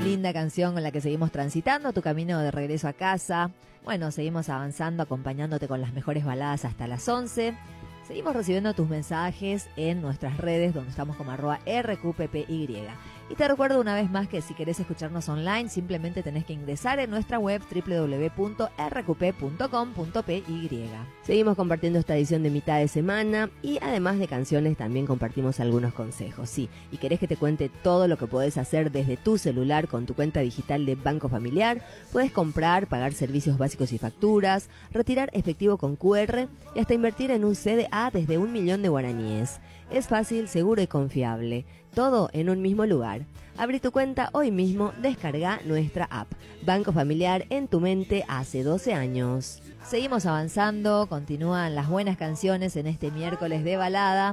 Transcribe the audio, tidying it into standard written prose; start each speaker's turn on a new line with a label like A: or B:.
A: Linda canción con la que seguimos transitando tu camino de regreso a casa. Bueno, seguimos avanzando, acompañándote con las mejores baladas hasta las 11. Seguimos recibiendo tus mensajes en nuestras redes, donde estamos como @RQPPY. Y te recuerdo una vez más que si querés escucharnos online, simplemente tenés que ingresar en nuestra web www.rqp.com.py.
B: Seguimos compartiendo esta edición de mitad de semana y además de canciones también compartimos algunos consejos. Sí, y querés que te cuente todo lo que podés hacer desde tu celular con tu cuenta digital de Banco Familiar. Puedes comprar, pagar servicios básicos y facturas, retirar efectivo con QR y hasta invertir en un CDA desde 1.000.000 de guaraníes. Es fácil, seguro y confiable. Todo en un mismo lugar. Abrí tu cuenta hoy mismo, descarga nuestra app. Banco Familiar en tu mente hace 12 años.
A: Seguimos avanzando, continúan las buenas canciones en este miércoles de balada.